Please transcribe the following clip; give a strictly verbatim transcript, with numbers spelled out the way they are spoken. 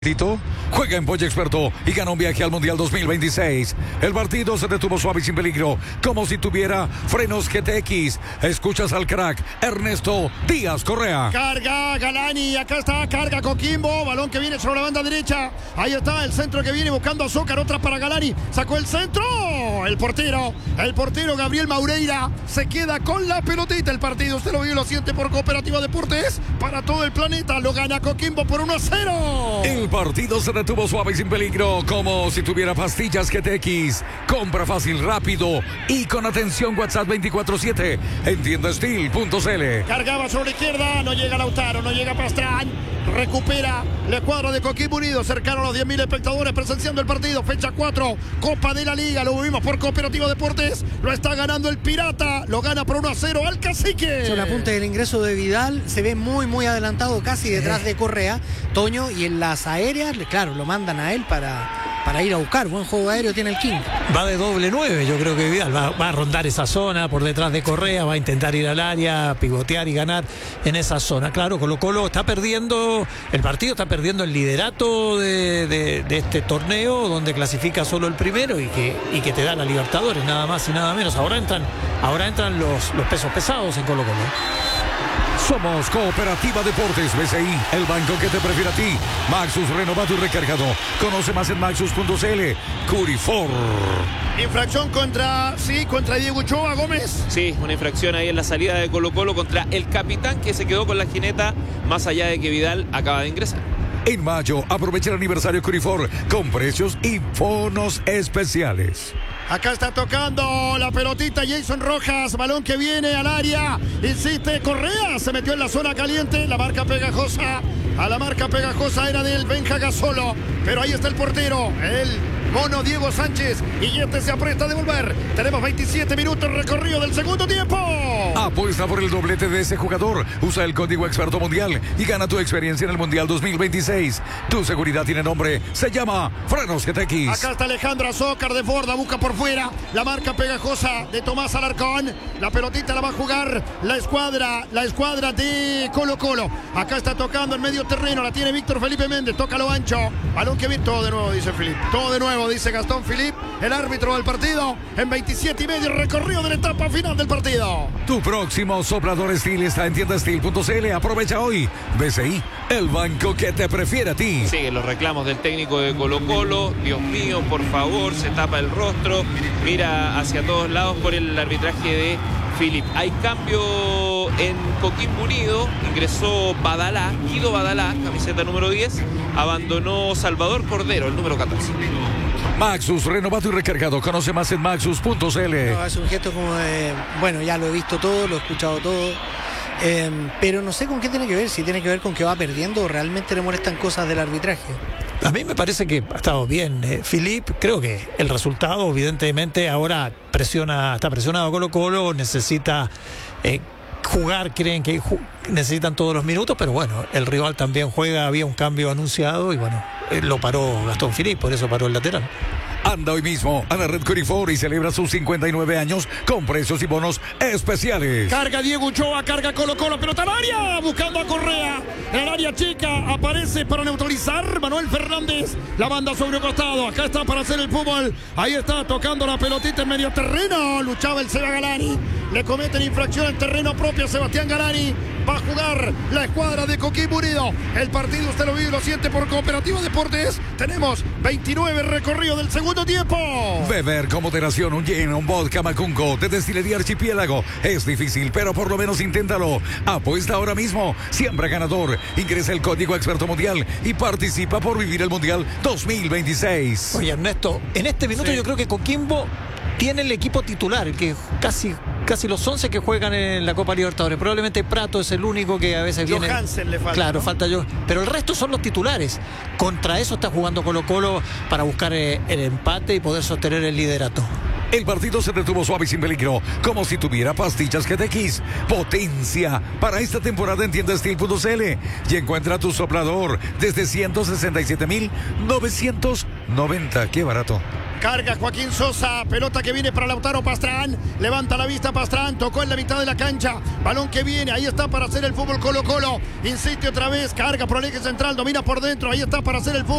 Tito juega en Polla Experto y gana un viaje al Mundial dos mil veintiséis. El partido se detuvo suave y sin peligro, como si tuviera frenos G T X. Escuchas al crack Ernesto Díaz Correa. Carga Galani, acá está, carga Coquimbo, balón que viene sobre la banda derecha. Ahí está el centro que viene buscando Azúcar, otra para Galani. Sacó el centro, el portero, el portero Gabriel Maureira se queda con la pelotita. El partido, usted lo vio y lo siente por Cooperativa Deportes. Para todo el planeta, lo gana Coquimbo por uno a cero. El partido se detuvo suave y sin peligro, como si tuviera pastillas G T X. Compra fácil, rápido y con atención. WhatsApp veinticuatro siete en tienda steel punto c l. Cargaba sobre la izquierda, no llega Lautaro, no llega Pastrán. Recupera la escuadra de Coquimbo Unido, cercano a los diez mil espectadores presenciando el partido. Fecha cuatro, Copa de la Liga, lo vimos por Cooperativa Deportes. Lo está ganando el Pirata, lo gana por uno a cero al Cacique. Son apuntes del ingreso de Vidal, se ve muy muy adelantado, casi detrás de Correa, Toño, y en las aéreas, claro, lo mandan a él para, para ir a buscar. Buen juego aéreo tiene el King. Va de doble nueve, yo creo que Vidal va, va a rondar esa zona por detrás de Correa, va a intentar ir al área, pivotear y ganar en esa zona. Claro, Colo Colo está perdiendo el partido, está perdiendo el liderato de, de, de este torneo, donde clasifica solo el primero y que, y que te da la Libertadores, nada más y nada menos. Ahora entran, ahora entran los, los pesos pesados en Colo Colo. Somos Cooperativa Deportes B C I, el banco que te prefiere a ti. Maxus renovado y recargado. Conoce más en maxus punto c l. Curifor. Infracción contra, sí, contra Diego Ochoa Gómez. Sí, una infracción ahí en la salida de Colo Colo contra el capitán, que se quedó con la jineta, más allá de que Vidal acaba de ingresar. En mayo, aprovecha el aniversario Curifor con precios y bonos especiales. Acá está tocando la pelotita Jason Rojas, balón que viene al área, insiste Correa, se metió en la zona caliente, la marca pegajosa, a la marca pegajosa era del Benja Gasolo, pero ahí está el portero, el mono Diego Sánchez, y este se aprieta a devolver. Tenemos veintisiete minutos recorrido del segundo tiempo. Apuesta por el doblete de ese jugador, usa el código Experto Mundial y gana tu experiencia en el Mundial dos mil veintiséis. Tu seguridad tiene nombre, se llama Frenos G T X. Acá está Alejandro Azócar de Borda, busca por fuera, la marca pegajosa de Tomás Alarcón, la pelotita la va a jugar la escuadra, la escuadra de Colo Colo. Acá está tocando en medio terreno, la tiene Víctor Felipe Méndez, toca lo ancho, balón que viene, todo de nuevo dice Felipe, todo de nuevo dice Gastón Philippe, el árbitro del partido, en veintisiete y medio recorrido de la etapa final del partido. Tu próximo soplador Steel está en tienda steel punto c l. Aprovecha hoy. B C I, el banco que te prefiere a ti. Siguen los reclamos del técnico de Colo Colo. Dios mío, por favor, se tapa el rostro, mira hacia todos lados por el arbitraje de Philippe. Hay cambio en Coquimbo Unido, ingresó Badalá, Guido Badalá, camiseta número diez, abandonó Salvador Cordero, el número catorce. Maxus, renovado y recargado. Conoce más en maxus punto c l. No, es un gesto como de, bueno, ya lo he visto todo, lo he escuchado todo, eh, pero no sé con qué tiene que ver, si tiene que ver con que va perdiendo o realmente le molestan cosas del arbitraje. A mí me parece que ha estado bien eh, Philippe, creo que el resultado evidentemente ahora presiona, está presionado Colo Colo, necesita eh, jugar, creen que ju- necesitan todos los minutos, pero bueno, el rival también juega, había un cambio anunciado y bueno, eh, lo paró Gastón Philippe, por eso paró el lateral. Anda hoy mismo a la red Curifor y celebra sus cincuenta y nueve años con precios y bonos especiales. Carga Diego Ochoa, carga Colo Colo, pelota al área, buscando a Correa. En el área chica, aparece para neutralizar Manuel Fernández. La banda sobre el costado, acá está para hacer el fútbol. Ahí está tocando la pelotita en medio terreno. Luchaba el Seba Galani. Le cometen infracción en terreno propio a Sebastián Galani. Va a jugar la escuadra de Coquimbo Unido. El partido usted lo vive y lo siente por Cooperativa Deportes. Tenemos veintinueve recorridos del segundo tiempo. Beber con moderación un gin, un vodka Macunco de Destilería Archipiélago es difícil, pero por lo menos inténtalo. Apuesta ahora mismo, siempre ganador. Ingresa el código Experto Mundial y participa por vivir el Mundial dos mil veintiséis. Oye, Ernesto, en este minuto Sí. yo creo que Coquimbo tiene el equipo titular, el que casi, casi los once que juegan en la Copa Libertadores. Probablemente Prato es el único que a veces viene. Johansen le falta. Claro, ¿no? falta yo. Pero el resto son los titulares. Contra eso está jugando Colo Colo para buscar eh, el empate y poder sostener el liderato. El partido se detuvo suave y sin peligro, como si tuviera pastillas G T X. Potencia para esta temporada en tienda steel punto c l y encuentra tu soplador desde ciento sesenta y siete mil novecientos noventa. ¡Qué barato! Carga Joaquín Sosa, pelota que viene para Lautaro Pastrán, levanta la vista Pastrán, tocó en la mitad de la cancha, balón que viene, ahí está para hacer el fútbol Colo Colo, insiste otra vez, carga por el eje central, domina por dentro, ahí está para hacer el fútbol.